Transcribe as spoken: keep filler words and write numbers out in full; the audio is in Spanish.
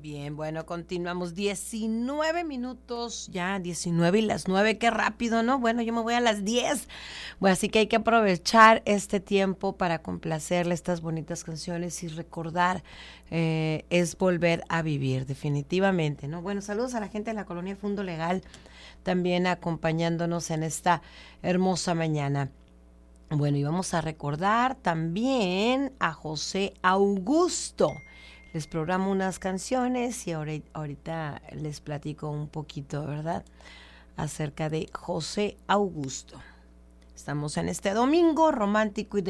Bien, bueno, continuamos. diecinueve minutos, ya diecinueve y las nueve, qué rápido, ¿no? Bueno, yo me voy a las diez. Bueno, así que hay que aprovechar este tiempo para complacerle estas bonitas canciones y recordar, eh, es volver a vivir, definitivamente, ¿no? Bueno, saludos a la gente de la Colonia Fundo Legal, también acompañándonos en esta hermosa mañana. Bueno, y vamos a recordar también a José Augusto. Les programo unas canciones y ahorita les platico un poquito, ¿verdad?, acerca de José Augusto. Estamos en este domingo romántico y de